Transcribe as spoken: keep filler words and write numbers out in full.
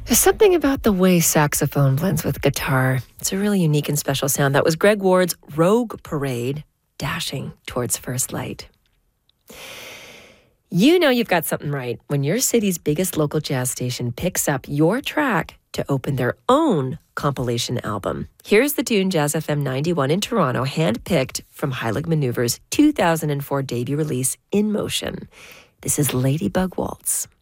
There's something about the way saxophone blends with guitar. It's a really unique and special sound. That was Greg Ward's Rogue Parade, dashing towards first light. You know you've got something right when your city's biggest local jazz station picks up your track to open their own compilation album. Here's the tune Jazz F M ninety-one in Toronto handpicked from Heilig Maneuver's two thousand four debut release, In Motion. This is Ladybug Waltz.